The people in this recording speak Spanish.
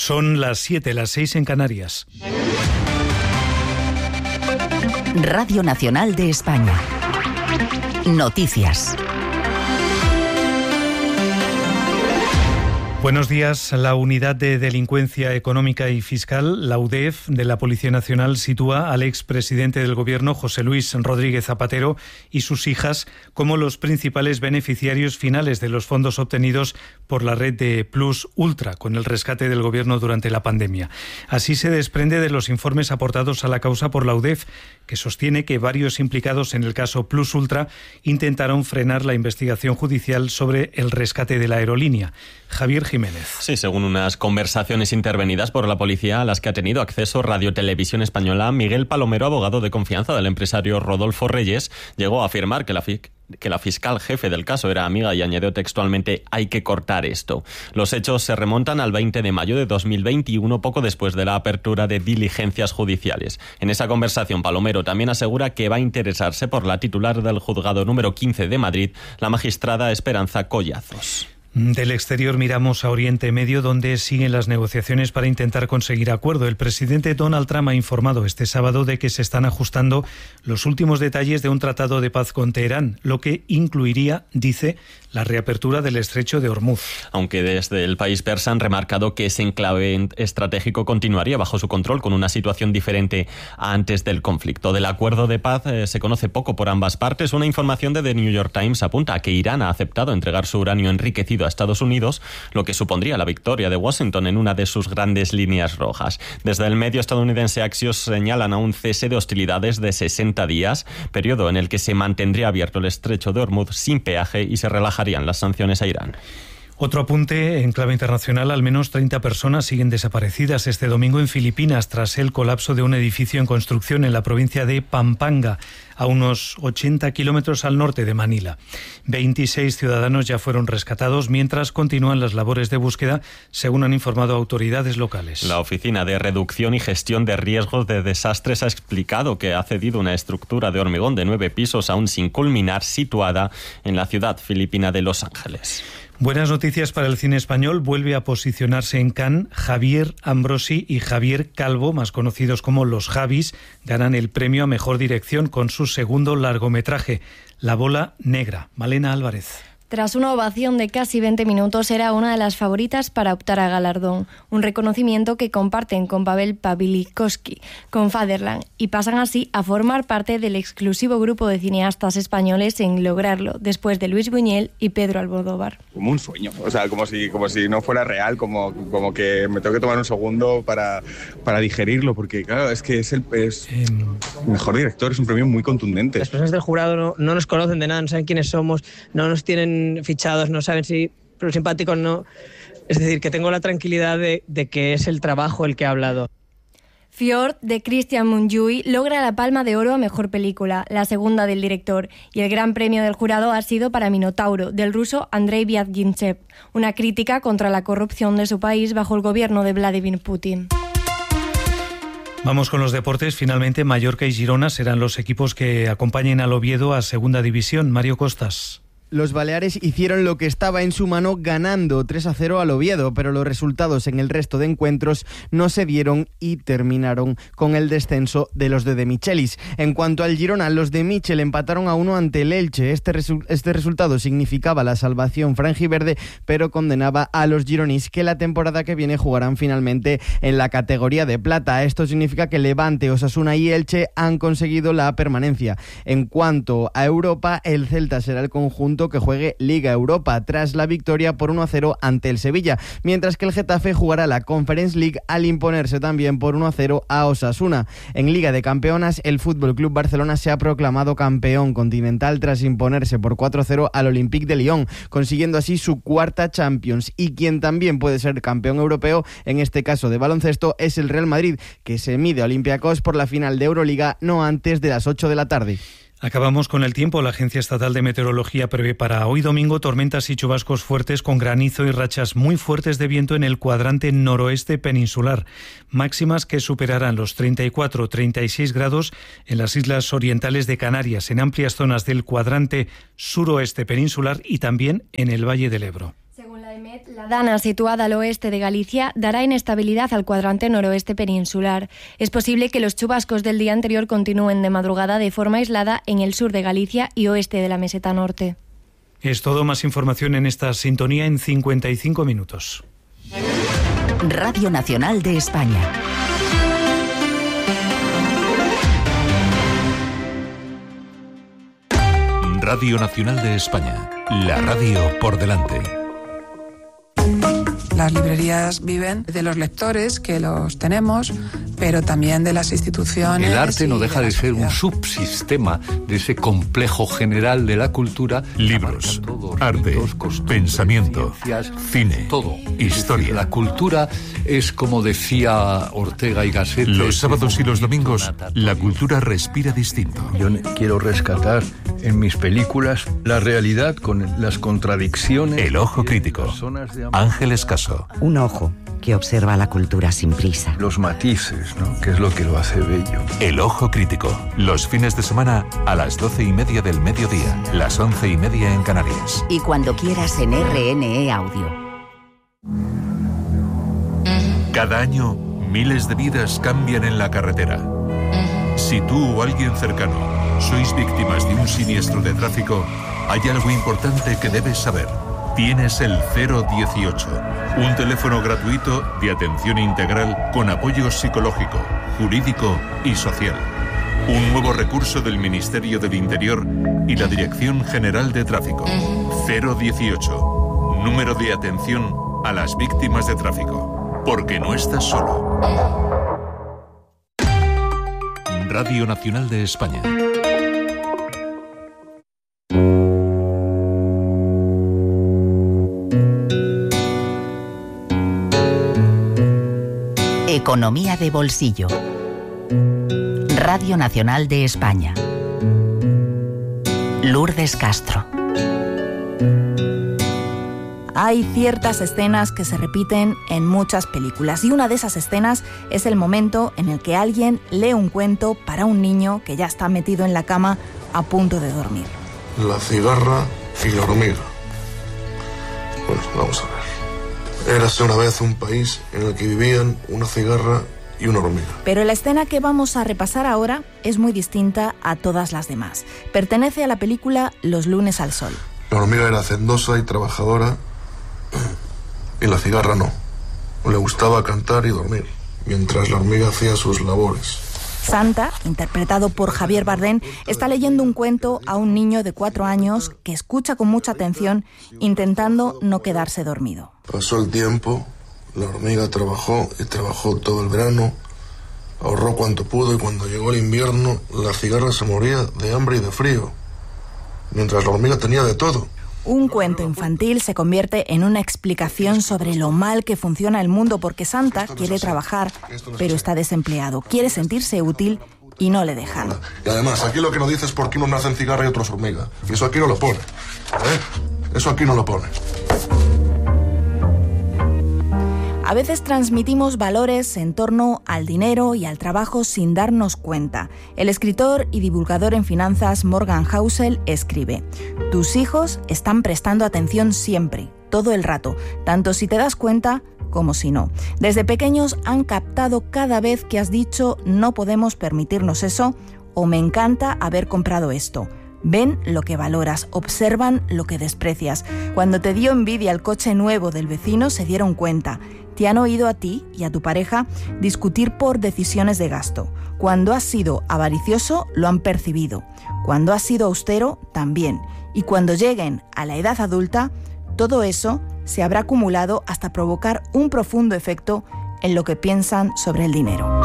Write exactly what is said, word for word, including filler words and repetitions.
Son las siete, las seis en Canarias. Radio Nacional de España. Noticias. Buenos días. La Unidad de Delincuencia Económica y Fiscal, la U D E F, de la Policía Nacional, sitúa al expresidente del Gobierno, José Luis Rodríguez Zapatero, y sus hijas como los principales beneficiarios finales de los fondos obtenidos por la red de Plus Ultra, con el rescate del Gobierno durante la pandemia. Así se desprende de los informes aportados a la causa por la U D E F, que sostiene que varios implicados en el caso Plus Ultra intentaron frenar la investigación judicial sobre el rescate de la aerolínea. Javier Jiménez. Sí, según unas conversaciones intervenidas por la policía a las que ha tenido acceso Radio Televisión Española, Miguel Palomero, abogado de confianza del empresario Rodolfo Reyes, llegó a afirmar que la F I C que la fiscal jefe del caso era amiga y añadió textualmente: hay que cortar esto. Los hechos se remontan al veinte de mayo de dos mil veintiuno, poco después de la apertura de diligencias judiciales. En esa conversación, Palomero también asegura que va a interesarse por la titular del juzgado número quince de Madrid, la magistrada Esperanza Collazos. Del exterior miramos a Oriente Medio, donde siguen las negociaciones para intentar conseguir acuerdo. El presidente Donald Trump ha informado este sábado de que se están ajustando los últimos detalles de un tratado de paz con Teherán, lo que incluiría, dice, la reapertura del estrecho de Hormuz. Aunque desde el país persa han remarcado que ese enclave estratégico continuaría bajo su control, con una situación diferente a antes del conflicto. Del acuerdo de paz eh, se conoce poco por ambas partes. Una información de The New York Times apunta a que Irán ha aceptado entregar su uranio enriquecido a Estados Unidos, lo que supondría la victoria de Washington en una de sus grandes líneas rojas. Desde el medio estadounidense Axios señalan a un cese de hostilidades de sesenta días, periodo en el que se mantendría abierto el estrecho de Hormuz sin peaje y se relajarían las sanciones a Irán. Otro apunte en clave internacional: al menos treinta personas siguen desaparecidas este domingo en Filipinas tras el colapso de un edificio en construcción en la provincia de Pampanga, a unos ochenta kilómetros al norte de Manila. veintiséis ciudadanos ya fueron rescatados, mientras continúan las labores de búsqueda, según han informado autoridades locales. La Oficina de Reducción y Gestión de Riesgos de Desastres ha explicado que ha cedido una estructura de hormigón de nueve pisos aún sin culminar, situada en la ciudad filipina de Los Ángeles. Buenas noticias para el cine español. Vuelve a posicionarse en Cannes Javier Ambrosi y Javier Calvo, más conocidos como Los Javis, ganan el premio a Mejor Dirección con su segundo largometraje, La Bola Negra. Malena Álvarez. Tras una ovación de casi veinte minutos, era una de las favoritas para optar a galardón, un reconocimiento que comparten con Pavel Pawlikowski, con Fatherland, y pasan así a formar parte del exclusivo grupo de cineastas españoles en lograrlo, después de Luis Buñuel y Pedro Almodóvar. Como un sueño, o sea, como si, como si no fuera real, como, como que me tengo que tomar un segundo para, para digerirlo, porque claro, es que es el es eh, mejor director, es un premio muy contundente. Las personas del jurado no, no nos conocen de nada, no saben quiénes somos, no nos tienen fichados, no saben si los simpáticos no. Es decir, que tengo la tranquilidad de, de que es el trabajo el que ha hablado. Fjord, de Christian Mungiu, logra la Palma de Oro a Mejor Película, la segunda del director, y el gran premio del jurado ha sido para Minotauro, del ruso Andrei Vyazgintsev, una crítica contra la corrupción de su país bajo el gobierno de Vladimir Putin. Vamos con los deportes. Finalmente, Mallorca y Girona serán los equipos que acompañen al Oviedo a Segunda División. Mario Costas. Los baleares hicieron lo que estaba en su mano ganando tres a cero al Oviedo, pero los resultados en el resto de encuentros no se dieron y terminaron con el descenso de los de De Michelis. En cuanto al Girona, los de Michel empataron a uno ante el Elche. Este, resu- este resultado significaba la salvación franjiverde, pero condenaba a los gironís, que la temporada que viene jugarán finalmente en la categoría de plata. Esto significa que Levante, Osasuna y Elche han conseguido la permanencia. En cuanto a Europa, el Celta será el conjunto que juegue Liga Europa tras la victoria por uno a cero ante el Sevilla, mientras que el Getafe jugará la Conference League al imponerse también por uno a cero a Osasuna. En Liga de Campeonas, el F C Barcelona se ha proclamado campeón continental tras imponerse por cuatro a cero al Olympique de Lyon, consiguiendo así su cuarta Champions. Y quien también puede ser campeón europeo, en este caso de baloncesto, es el Real Madrid, que se mide a Olympiacos por la final de Euroliga no antes de las ocho de la tarde. Acabamos con el tiempo. La Agencia Estatal de Meteorología prevé para hoy domingo tormentas y chubascos fuertes con granizo y rachas muy fuertes de viento en el cuadrante noroeste peninsular. Máximas que superarán los treinta y cuatro a treinta y seis grados en las islas orientales de Canarias, en amplias zonas del cuadrante suroeste peninsular y también en el Valle del Ebro. Según la La Dana, situada al oeste de Galicia, dará inestabilidad al cuadrante noroeste peninsular. Es posible que los chubascos del día anterior continúen de madrugada de forma aislada en el sur de Galicia y oeste de la meseta norte. Es todo. Más información en esta sintonía en cincuenta y cinco minutos. Radio Nacional de España. Radio Nacional de España. La radio por delante. Las librerías viven de los lectores, que los tenemos, pero también de las instituciones. El arte no deja de, de ser un subsistema de ese complejo general de la cultura. Libros, arte, ritos, pensamiento, cine, todo, historia. La cultura es, como decía Ortega y Gasset, los sábados y los domingos, la cultura respira distinto. Yo quiero rescatar en mis películas la realidad con las contradicciones. El ojo crítico. Ángel Escaso. Un ojo que observa la cultura sin prisa. Los matices, ¿no? Que es lo que lo hace bello. El ojo crítico. Los fines de semana a las doce y media del mediodía, las once y media en Canarias. Y cuando quieras en R N E Audio. Cada año, miles de vidas cambian en la carretera. Si tú o alguien cercano sois víctimas de un siniestro de tráfico, hay algo importante que debes saber. Tienes el cero dieciocho, un teléfono gratuito de atención integral con apoyo psicológico, jurídico y social. Un nuevo recurso del Ministerio del Interior y la Dirección General de Tráfico. cero dieciocho, número de atención a las víctimas de tráfico. Porque no estás solo. Radio Nacional de España. Economía de bolsillo. Radio Nacional de España. Lourdes Castro. Hay ciertas escenas que se repiten en muchas películas y una de esas escenas es el momento en el que alguien lee un cuento para un niño que ya está metido en la cama a punto de dormir. La cigarra y la hormiga. Bueno, vamos a ver. Érase una vez un país en el que vivían una cigarra y una hormiga. Pero la escena que vamos a repasar ahora es muy distinta a todas las demás. Pertenece a la película Los lunes al sol. La hormiga era hacendosa y trabajadora y la cigarra no. Le gustaba cantar y dormir, mientras la hormiga hacía sus labores. Santa, interpretado por Javier Bardem, está leyendo un cuento a un niño de cuatro años que escucha con mucha atención, intentando no quedarse dormido. Pasó el tiempo, la hormiga trabajó y trabajó todo el verano, ahorró cuanto pudo y cuando llegó el invierno, la cigarra se moría de hambre y de frío, mientras la hormiga tenía de todo. Un cuento infantil se convierte en una explicación sobre lo mal que funciona el mundo porque Santa quiere trabajar, pero está desempleado, quiere sentirse útil y no le dejan. Y además, aquí lo que nos dice es por qué unos nacen cigarra y otros hormiga. Y eso aquí no lo pone. ¿Eh? Eso aquí no lo pone. A veces transmitimos valores en torno al dinero y al trabajo sin darnos cuenta. El escritor y divulgador en finanzas Morgan Housel escribe: tus hijos están prestando atención siempre, todo el rato, tanto si te das cuenta como si no. Desde pequeños han captado cada vez que has dicho no podemos permitirnos eso o me encanta haber comprado esto. Ven lo que valoras, observan lo que desprecias. Cuando te dio envidia el coche nuevo del vecino se dieron cuenta. Te han oído a ti y a tu pareja discutir por decisiones de gasto. Cuando has sido avaricioso, lo han percibido. Cuando has sido austero, también. Y cuando lleguen a la edad adulta, todo eso se habrá acumulado hasta provocar un profundo efecto en lo que piensan sobre el dinero.